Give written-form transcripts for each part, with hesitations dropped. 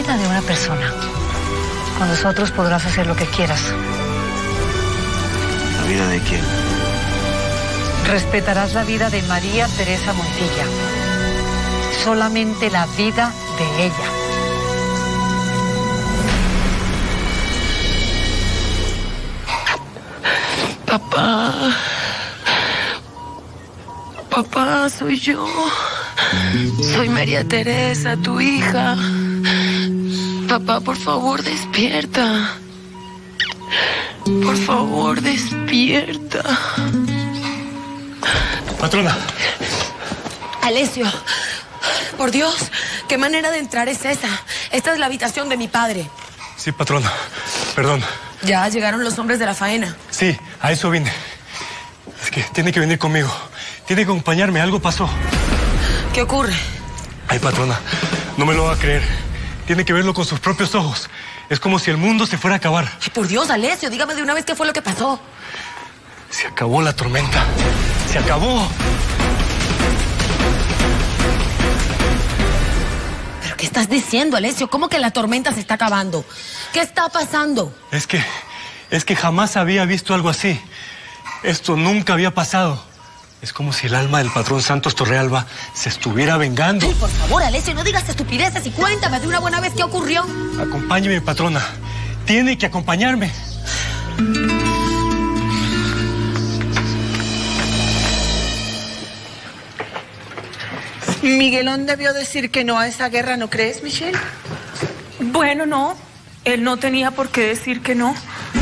vida de una persona. Con nosotros podrás hacer lo que quieras. ¿La vida de quién? Respetarás la vida de María Teresa Montilla. Solamente la vida de ella. Papá. Papá, soy yo. Soy María Teresa, tu hija. Papá, por favor, despierta. Por favor, despierta. Patrona. Alessio, por Dios, ¿qué manera de entrar es esa? Esta es la habitación de mi padre. Sí, patrona. Perdón. Ya llegaron los hombres de la faena. Sí, a eso vine. Es que tiene que venir conmigo. Tiene que acompañarme. Algo pasó. ¿Qué ocurre? Ay, patrona, no me lo va a creer. Tiene que verlo con sus propios ojos. Es como si el mundo se fuera a acabar. Ay, por Dios, Alessio, dígame de una vez qué fue lo que pasó. Se acabó la tormenta. Se acabó. ¿Pero qué estás diciendo, Alessio? ¿Cómo que la tormenta se está acabando? ¿Qué está pasando? Es que jamás había visto algo así. Esto nunca había pasado. Es como si el alma del patrón Santos Torrealba se estuviera vengando. Ay, por favor, Alessio, no digas estupideces y cuéntame de una buena vez qué ocurrió. Acompáñeme, patrona. Tiene que acompañarme. Miguelón debió decir que no a esa guerra, ¿no crees, Michelle? Bueno, no. Él no tenía por qué decir que no.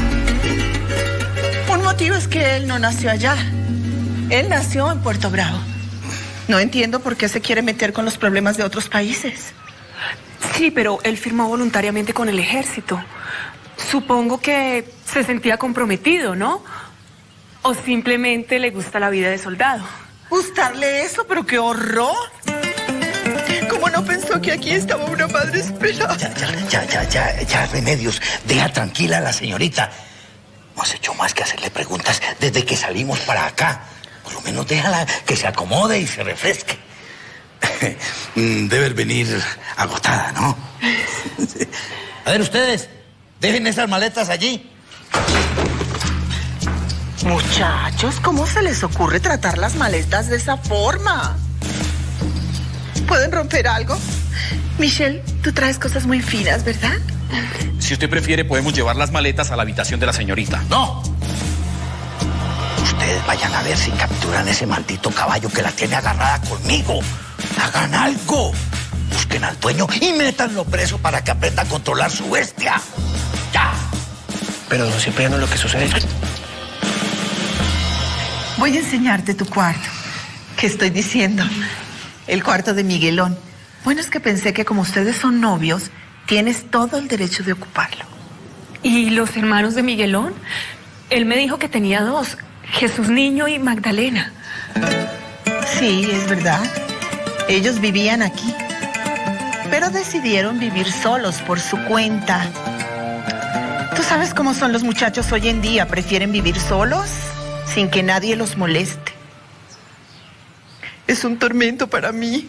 Un motivo es que él no nació allá. Él nació en Puerto Bravo. No entiendo por qué se quiere meter con los problemas de otros países. Sí, pero él firmó voluntariamente con el ejército. Supongo que se sentía comprometido, ¿no? O simplemente le gusta la vida de soldado. ¿Gustarle eso? ¡Pero qué horror! ¿Cómo no pensó que aquí estaba una madre esperada? Ya, Remedios. Deja tranquila a la señorita. No has hecho más que hacerle preguntas desde que salimos para acá. Por lo menos déjala que se acomode y se refresque. Debe venir agotada, ¿no? A ver, ustedes, dejen esas maletas allí. Muchachos, ¿cómo se les ocurre tratar las maletas de esa forma? ¿Pueden romper algo? Michelle, tú traes cosas muy finas, ¿verdad? Si usted prefiere, podemos llevar las maletas a la habitación de la señorita. ¡No! Ustedes vayan a ver si capturan ese maldito caballo que la tiene agarrada conmigo. Hagan algo. Busquen al dueño y métanlo preso para que aprenda a controlar su bestia. ¡Ya! Pero, don Cipriano, lo que sucede es que... Voy a enseñarte tu cuarto. ¿Qué estoy diciendo? El cuarto de Miguelón. Bueno, es que pensé que como ustedes son novios, tienes todo el derecho de ocuparlo. ¿Y los hermanos de Miguelón? Él me dijo que tenía dos, Jesús Niño y Magdalena. Sí, es verdad. Ellos vivían aquí, pero decidieron vivir solos por su cuenta. ¿Tú sabes cómo son los muchachos hoy en día? Prefieren vivir solos sin que nadie los moleste. Es un tormento para mí.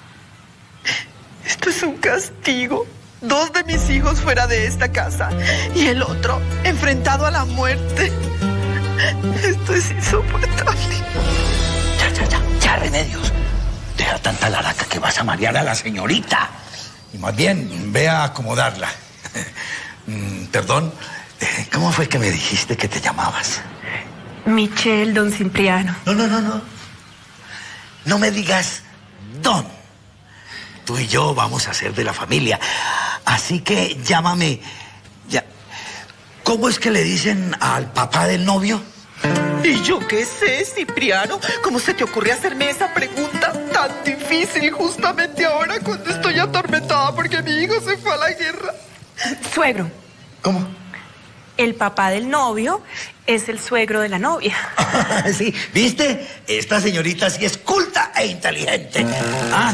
Esto es un castigo. 2 de mis hijos fuera de esta casa y el otro enfrentado a la muerte. Esto es insoportable. Ya, Remedios. Deja tanta laraca que vas a marear a la señorita. Y más bien, ve a acomodarla. Perdón, ¿cómo fue que me dijiste que te llamabas? Michelle, don Cipriano. No. No me digas don. Tú y yo vamos a ser de la familia. Así que llámame... Ya. ¿Cómo es que le dicen al papá del novio? ¿Y yo qué sé, Cipriano? ¿Cómo se te ocurre hacerme esa pregunta tan difícil justamente ahora cuando estoy atormentada porque mi hijo se fue a la guerra? Suegro. ¿Cómo? El papá del novio es el suegro de la novia. Sí, ¿viste? Esta señorita sí es culta e inteligente. Ah,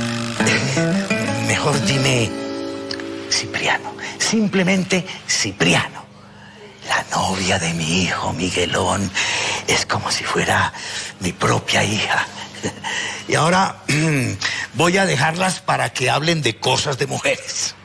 mejor dime Cipriano. Simplemente Cipriano. La novia de mi hijo Miguelón es como si fuera mi propia hija. Y ahora voy a dejarlas para que hablen de cosas de mujeres.